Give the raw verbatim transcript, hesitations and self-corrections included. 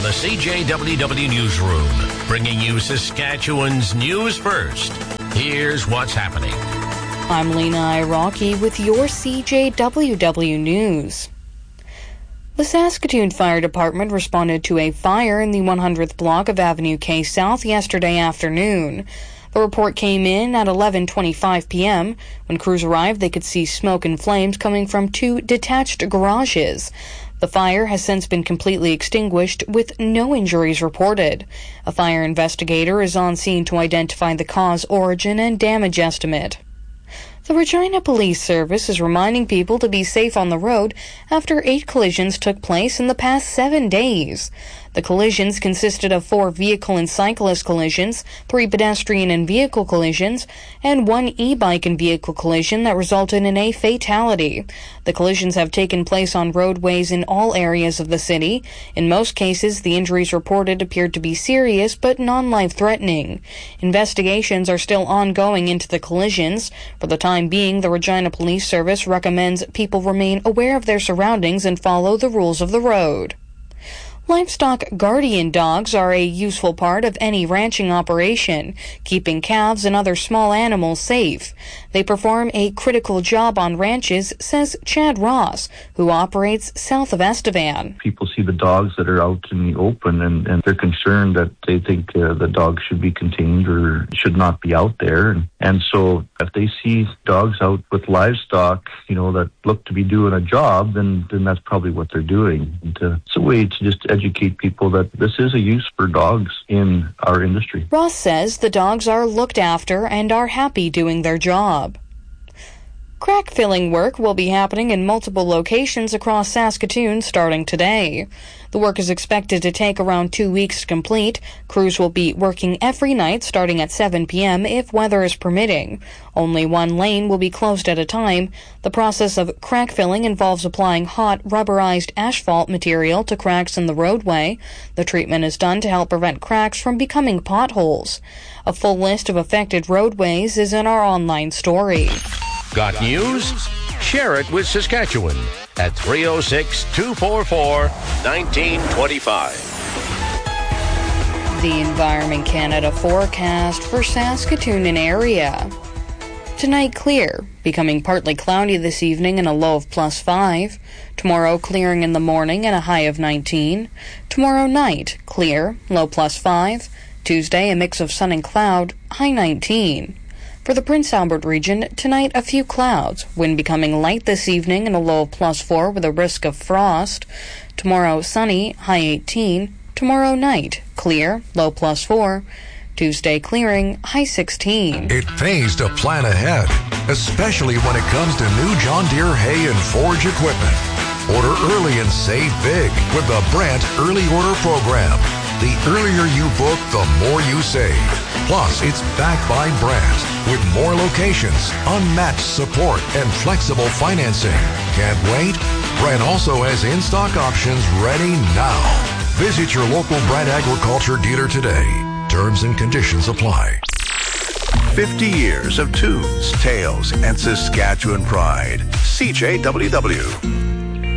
the C J W W Newsroom, bringing you Saskatchewan's news first. Here's what's happening. I'm Lena Iraqi with your C J W W News. The Saskatoon Fire Department responded to a fire in the one hundredth block of Avenue K South yesterday afternoon. The report came in at eleven twenty-five p.m. When crews arrived, they could see smoke and flames coming from two detached garages. The fire has since been completely extinguished with no injuries reported. A fire investigator is on scene to identify the cause, origin, and damage estimate. The Regina Police Service is reminding people to be safe on the road after eight collisions took place in the past seven days. The collisions consisted of four vehicle and cyclist collisions, three pedestrian and vehicle collisions, and one e-bike and vehicle collision that resulted in a fatality. The collisions have taken place on roadways in all areas of the city. In most cases, the injuries reported appeared to be serious but non-life-threatening. Investigations are still ongoing into the collisions. For the time being, the Regina Police Service recommends people remain aware of their surroundings and follow the rules of the road. Livestock guardian dogs are a useful part of any ranching operation, keeping calves and other small animals safe. They perform a critical job on ranches, says Chad Ross, who operates south of Estevan. People see the dogs that are out in the open and, and they're concerned that they think uh, the dogs should be contained or should not be out there. And, and so if they see dogs out with livestock, you know, that look to be doing a job, then, then that's probably what they're doing. And, uh, it's a way to just educate people that this is a use for dogs in our industry. Ross says the dogs are looked after and are happy doing their job. Crack filling work will be happening in multiple locations across Saskatoon starting today. The work is expected to take around two weeks to complete. Crews will be working every night starting at seven p.m. if weather is permitting. Only one lane will be closed at a time. The process of crack filling involves applying hot, rubberized asphalt material to cracks in the roadway. The treatment is done to help prevent cracks from becoming potholes. A full list of affected roadways is in our online story. Got news? Share it with Saskatchewan at three oh six, two four four, one nine two five. The Environment Canada forecast for Saskatoon and area. Tonight clear, becoming partly cloudy this evening and a low of plus five. Tomorrow clearing in the morning and a high of nineteen. Tomorrow night clear, low plus five. Tuesday a mix of sun and cloud, high nineteen. For the Prince Albert region, tonight a few clouds, wind becoming light this evening and a low of plus four with a risk of frost. Tomorrow sunny, high eighteen. Tomorrow night clear, low plus four. Tuesday clearing, high sixteen. It pays to plan ahead, especially when it comes to new John Deere hay and forage equipment. Order early and save big with the Brandt Early Order Program. The earlier you book, the more you save. Plus, it's backed by Brandt with more locations, unmatched support, and flexible financing. Can't wait? Brandt also has in-stock options ready now. Visit your local Brandt Agriculture dealer today. Terms and conditions apply. fifty years of tunes, tales, and Saskatchewan pride. C J W W.